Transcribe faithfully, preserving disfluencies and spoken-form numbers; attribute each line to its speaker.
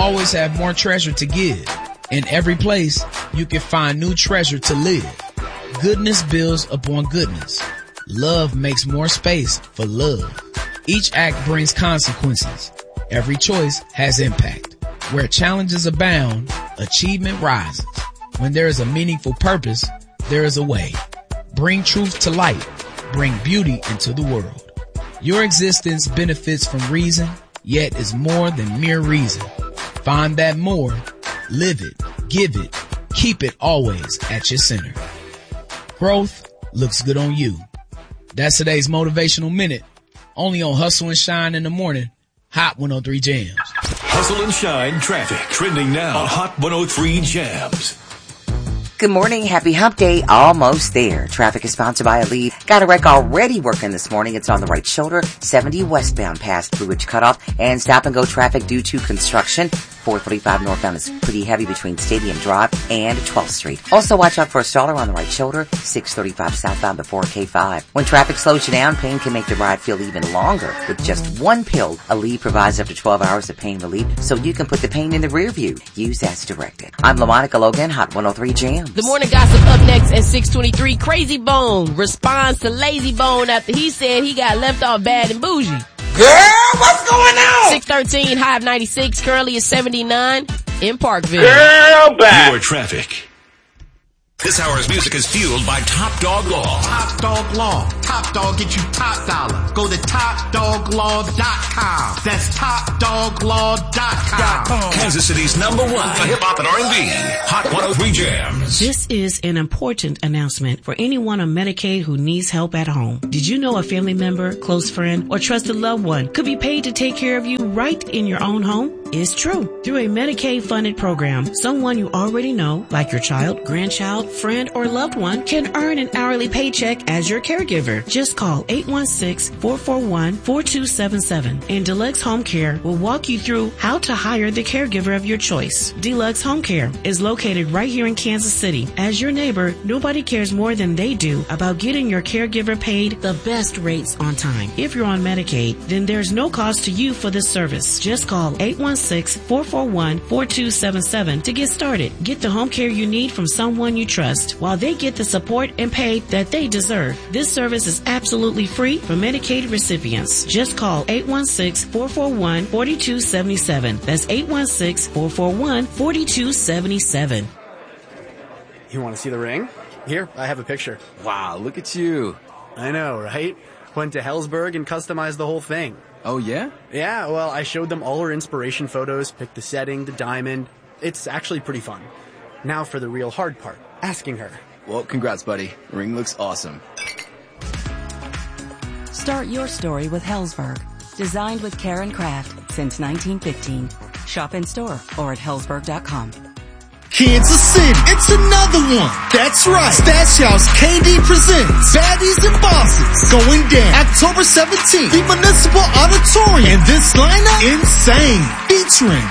Speaker 1: always have more treasure to give. In every place, you can find new treasure to live. Goodness builds upon goodness. Love makes more space for love. Each act brings consequences. Every choice has impact. Where challenges abound, achievement rises. When there is a meaningful purpose, there is a way. Bring truth to light. Bring beauty into the world. Your existence benefits from reason, yet is more than mere reason. Find that more, live it, give it, keep it always at your center. Growth looks good on you. That's today's Motivational Minute, only on Hustle and Shine in the Morning, Hot one oh three Jams.
Speaker 2: Hustle and Shine traffic trending now on Hot one oh three Jams.
Speaker 3: Good morning. Happy hump day. Almost there. Traffic is sponsored by Aleve. Got a wreck already working this morning. It's on the right shoulder. seventy westbound past Blue Ridge Cutoff and stop and go traffic due to construction. four thirty-five northbound is pretty heavy between Stadium Drive and twelfth Street. Also watch out for a staller on the right shoulder. six thirty-five southbound before K five. When traffic slows you down, pain can make the ride feel even longer. With just one pill, Aleve provides up to twelve hours of pain relief so you can put the pain in the rear view. Use as directed. I'm LaMonica Logan, Hot one oh three Jams.
Speaker 4: The morning gossip up next at six twenty-three. Crazy Bone responds to Lazy Bone after he said he got left off bad and bougie.
Speaker 3: Girl, what's going on?
Speaker 4: six thirteen, high of ninety-six, currently is seventy-nine in Parkville.
Speaker 2: Girl, back. Your traffic. This hour's music is fueled by Top Dog Law.
Speaker 5: Top Dog Law. Top Dog get you top dollar. Go to top dog law dot com. That's top dog law dot com.
Speaker 2: Kansas City's number one for hip-hop and R and B. Hot one oh three Jams.
Speaker 6: This is an important announcement for anyone on Medicaid who needs help at home. Did you know a family member, close friend, or trusted loved one could be paid to take care of you right in your own home? It's true. Through a Medicaid-funded program, someone you already know, like your child, grandchild, friend, or loved one, can earn an hourly paycheck as your caregiver. Just call eight one six, four four one, four two seven seven, and Deluxe Home Care will walk you through how to hire the caregiver of your choice. Deluxe Home Care is located right here in Kansas City. As your neighbor, nobody cares more than they do about getting your caregiver paid the best rates on time. If you're on Medicaid, then there's no cost to you for this service. Just call eight one six, four four one, four two seven seven to get started. Get the home care you need from someone you trust, while they get the support and pay that they deserve. This service is absolutely free for Medicaid recipients. Just call eight one six, four four one, four two seven seven. That's eight one six, four four one, four two seven seven.
Speaker 7: You want to see the ring? Here, I have a picture.
Speaker 8: Wow, look at you.
Speaker 7: I know, right? Went to Helzberg and customized the whole thing.
Speaker 8: Oh, yeah?
Speaker 7: Yeah, well, I showed them all her inspiration photos, picked the setting, the diamond. It's actually pretty fun. Now for the real hard part, asking her.
Speaker 8: Well, congrats, buddy. The ring looks awesome.
Speaker 9: Start your story with Helzberg. Designed with care and craft since nineteen fifteen. Shop in store or at helzberg dot com.
Speaker 10: Kansas City, it's another one. That's right. Stash House K D presents Baddies and Bosses going down October seventeenth, the Municipal Auditorium. And this lineup, insane. Featuring